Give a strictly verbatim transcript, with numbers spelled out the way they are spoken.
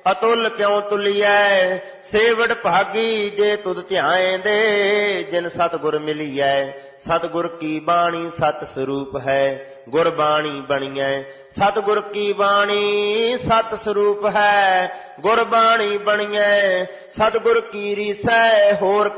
ਅਤੁਲ ਕਿਉ ਤੁਲੀਐ। ਸੇਵੜ ਭਾਗੀ ਜੇ ਤੁਧ ਧਿਆਏ ਦੇ, ਜਿਨ ਸਤਿਗੁਰ ਮਿਲੀਐ। ਸਤਿਗੁਰ ਕੀ ਬਾਣੀ ਸਤ ਸਰੂਪ ਹੈ, ਗੁਰ ਬਾਣੀ ਬਣੀਐ। ਸਤਿਗੁਰ ਕੀ ਬਾਣੀ ਸਤ ਸਰੂਪ ਹੈ, ਗੁਰ ਬਾਣੀ ਬਣੀਐ। ਸਤਿਗੁਰ ਕੀ ਰੀਸੈ ਹੋਰ